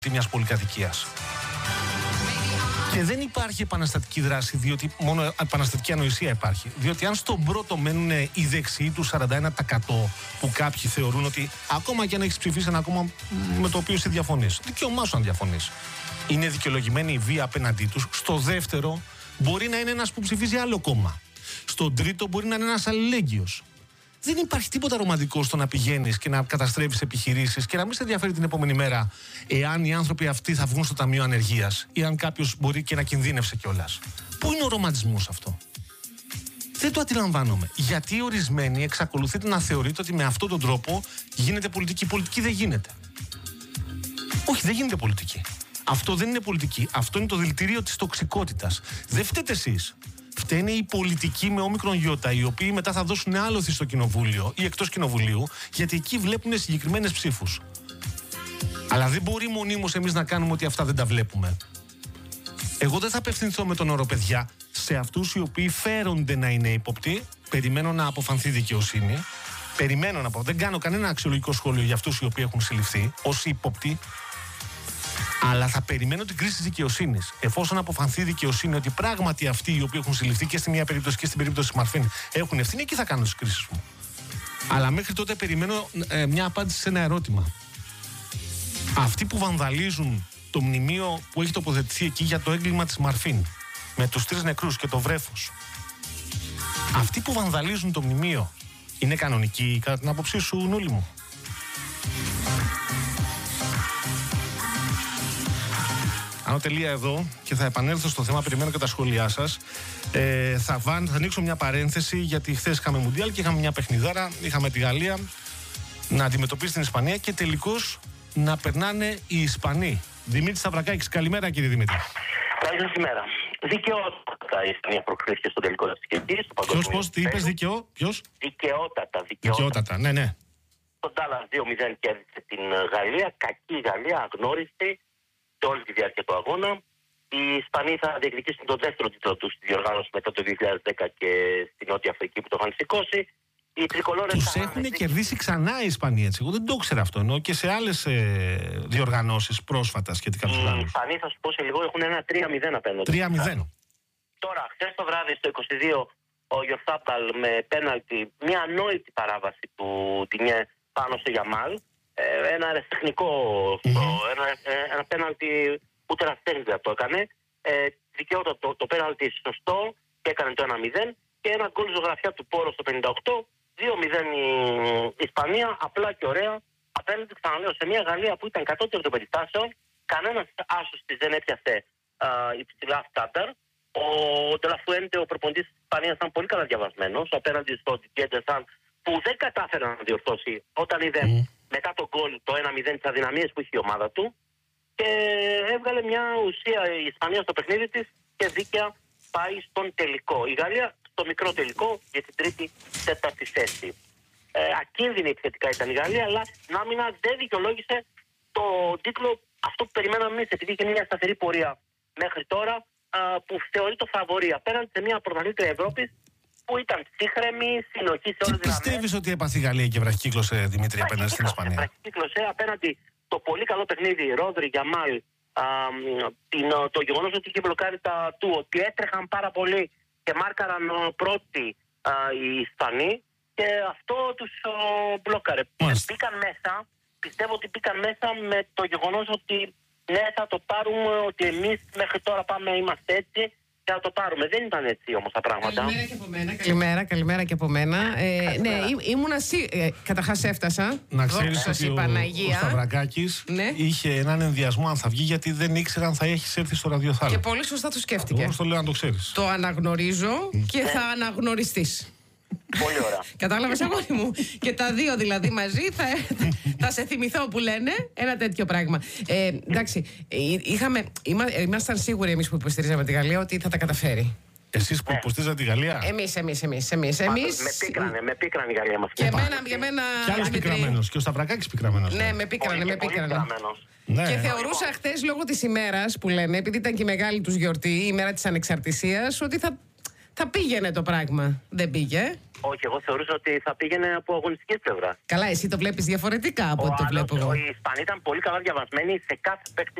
μιας πολυκατοικίας. Και δεν υπάρχει επαναστατική δράση, διότι μόνο επαναστατική ανοησία υπάρχει. Διότι αν στον πρώτο μένουν οι δεξιοί του 41% που κάποιοι θεωρούν ότι ακόμα και αν έχεις ψηφίσει ένα κόμμα με το οποίο εσύ διαφωνείς, δικαίωμά σου αν διαφωνείς, είναι δικαιολογημένη η βία απέναντί τους. Στο δεύτερο μπορεί να είναι ένας που ψηφίζει άλλο κόμμα. Στον τρίτο μπορεί να είναι ένας αλληλέγγυος. Δεν υπάρχει τίποτα ρομαντικό στο να πηγαίνεις και να καταστρέφεις επιχειρήσεις και να μην σε ενδιαφέρει την επόμενη μέρα εάν οι άνθρωποι αυτοί θα βγουν στο ταμείο ανεργίας ή αν κάποιος μπορεί και να κινδύνευσε κιόλας. Πού είναι ο ρομαντισμός αυτό? Δεν το αντιλαμβάνομαι. Γιατί ορισμένοι εξακολουθείτε να θεωρείτε ότι με αυτόν τον τρόπο γίνεται πολιτική? Πολιτική δεν γίνεται. Όχι, δεν γίνεται πολιτική. Αυτό δεν είναι πολιτική. Αυτό είναι το δηλητηρίο της τοξικότητας. Δεν φταίτε εσείς. Φταίνε οι πολιτικοί με όμικρον γιώτα, οι οποίοι μετά θα δώσουν άλοθη στο κοινοβούλιο ή εκτός κοινοβουλίου, γιατί εκεί βλέπουν συγκεκριμένες ψήφους. Αλλά δεν μπορεί μονίμως εμείς να κάνουμε ότι αυτά δεν τα βλέπουμε. Εγώ δεν θα απευθυνθώ με τον όρο παιδιά σε αυτούς οι οποίοι φέρονται να είναι ύποπτοι. Περιμένω να αποφανθεί δικαιοσύνη. Δεν κάνω κανένα αξιολογικό σχόλιο για αυτούς οι οποίοι έχουν συλληφθεί ως ύποπτοι. Αλλά θα περιμένω την κρίση της δικαιοσύνης. Εφόσον αποφανθεί η δικαιοσύνη ότι πράγματι αυτοί οι οποίοι έχουν συλληφθεί και στη μία περίπτωση και στην περίπτωση της Μαρφίν έχουν ευθύνη, εκεί θα κάνω τις κρίσεις μου. Αλλά μέχρι τότε περιμένω μια απάντηση σε ένα ερώτημα. Αυτοί που βανδαλίζουν το μνημείο που έχει τοποθετηθεί εκεί για το έγκλημα της Μαρφίν, με τους 3 νεκρούς και το βρέφος, αυτοί που βανδαλίζουν το μνημείο είναι κανονικοί κατά την άποψή σου, Νούλη μου? Άνω τελεία εδώ και θα επανέλθω στο θέμα, περιμένω και τα σχόλιά σας. Θα ανοίξω μια παρένθεση, γιατί χθες είχαμε Μουντιάλ και είχαμε μια παιχνιδάρα. Είχαμε τη Γαλλία να αντιμετωπίσει την Ισπανία και τελικώς να περνάνε οι Ισπανοί. Δημήτρης Σταυρακάκης, καλημέρα κύριε Δημήτρη. Καλημέρα. Δικαιότατα η Ισπανία προκρίθηκε στο τελικό της Κεντής. Ποιος, τι είπες, ποιος? Δικαιότατα. Ναι. Το Ντάλλας 2-0 κέρδισε την Γαλλία. Κακή Γαλλία, αγνώριστη σε όλη τη διάρκεια του αγώνα. Οι Ισπανοί θα διεκδικήσουν τον δεύτερο τίτλο τους στη διοργάνωση μετά το 2010 και στη Νότια Αφρική που το είχαν σηκώσει. Οι τρικολόρες τους έχουν κερδίσει ξανά οι Ισπανοί, έτσι. Εγώ δεν το ήξερα αυτό, ενώ και σε άλλες διοργανώσεις πρόσφατα σχετικά με τους Γάλλους. Οι Ισπανοί, θα σου πω σε λίγο, έχουν ένα 3-0 απέναντι. 3-0. Τώρα, χθες το βράδυ στο 22, ο Γιορθάπταλ με πέναλτι, μια ανόητη παράβαση του Τινιέ πάνω στο Γιαμάλ. Ένα αεραστεχνικό, ένα πέναλτι που τεραστέχνης δεν το έκανε. Δικαιότατο το πέναλτι σωστό και έκανε το 1-0 και ένα γκολ ζωγραφιά του Πόρο στο 58. 2-0 η Ισπανία, απλά και ωραία. Απέναντι, ξαναλέω, σε μια Γαλλία που ήταν κατώτερο των περιστάσεων. Κανένας άσος της δεν έπιασε υψηλά στάνταρ. Ο Ντελαφουέντε, ο προπονητής της Ισπανίας, ήταν πολύ καλά διαβασμένος απέναντι στο Ντιέντερσαν, που δεν κατάφερε να διορθώσει όταν είδε μετά τον γκολ το 1-0 τις αδυναμίες που είχε η ομάδα του, και έβγαλε μια ουσία η Ισπανία στο παιχνίδι της και δίκαια πάει στον τελικό. Η Γαλλία στο μικρό τελικό για την τρίτη-τέταρτη θέση. Ακίνδυνη επιθετικά ήταν η Γαλλία, αλλά η άμυνα δεν δικαιολόγησε το τίτλο αυτό που περιμέναμε εμείς, επειδή είχε μια σταθερή πορεία μέχρι τώρα, που θεωρεί το φαβορί απέναντι σε μια πρωταθλήτρια Ευρώπης που ήταν ψύχρεμη, συνοχή σε όλες τις δυναμίες. Τι πιστεύεις ότι έπαθε η Γαλλία και βραχικύκλωσε, Δημήτρη, απέναντι στην Ισπανία? Βραχικύκλωσε απέναντι το πολύ καλό παιχνίδι Ρόδρυ, Γιαμάλ, το γεγονός ότι είχε μπλοκάρει τα του, ότι έτρεχαν πάρα πολύ και μάρκαραν πρώτοι οι Ισπανοί, και αυτό τους μπλόκαρε. Μπήκαν μέσα, πιστεύω ότι μπήκαν μέσα με το γεγονός ότι ναι, θα το πάρουμε, ότι εμείς μέχρι τώρα είμαστε έτσι και θα το πάρουμε. Δεν ήταν έτσι όμως τα πράγματα. Καλημέρα και από μένα. Καλημέρα και από μένα. Ναι, ήμουνα καταρχάς έφτασα. Να ξέρεις ότι ο Σταυρακάκης είχε έναν ενδιασμό αν θα βγει, γιατί δεν ήξερα αν θα έχεις έρθει στο ραδιοθάλαμο. Και πολύ σωστά το σκέφτηκε. Εγώ το λέω να το ξέρεις. Το αναγνωρίζω και θα αναγνωριστείς. Πολύ ωραία. Κατάλαβες, αγόρι μου? Και τα δύο δηλαδή μαζί θα σε θυμηθώ, που λένε ένα τέτοιο πράγμα. Εντάξει, ήμασταν σίγουροι εμείς που υποστηρίζαμε τη Γαλλία ότι θα τα καταφέρει. Εσείς που υποστηρίζατε τη Γαλλία? Εμείς. Με πίκρανε η Γαλλία μας. Και εμένα. Κι άλλος πικραμένος. Και ο Σταυρακάκης πικραμένος. Ναι, με πίκρανε. Και θεωρούσα χτες λόγω της ημέρας που λένε, επειδή ήταν και η μεγάλη τους γιορτή, η ημέρα της ανεξαρτησίας, ότι θα πήγαινε το πράγμα. Δεν πήγε. Όχι, εγώ θεωρούσα ότι θα πήγαινε από αγωνιστική πλευρά. Καλά, εσύ το βλέπεις διαφορετικά από ό,τι το βλέπω εγώ. Οι Ισπανοί ήταν πολύ καλά διαβασμένοι σε κάθε παίκτη